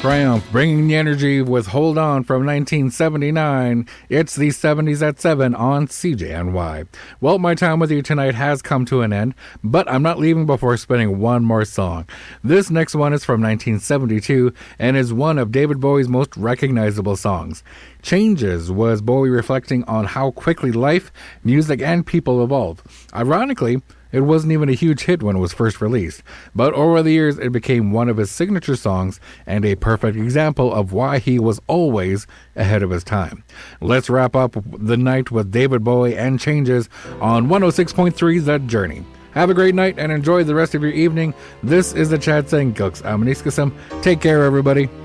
Triumph, bringing the energy with Hold On from 1979. It's the 70s at 7 on CJNY. Well, my time with you tonight has come to an end, but I'm not leaving before spinning one more song. This next one is from 1972 and is one of David Bowie's most recognizable songs. Changes was Bowie reflecting on how quickly life, music, and people evolve. Ironically, it wasn't even a huge hit when it was first released, but over the years it became one of his signature songs and a perfect example of why he was always ahead of his time. Let's wrap up the night with David Bowie and Changes on 106.3 The Journey. Have a great night and enjoy the rest of your evening. This is the Chad saying, Gux Amaniskasam. Take care, everybody.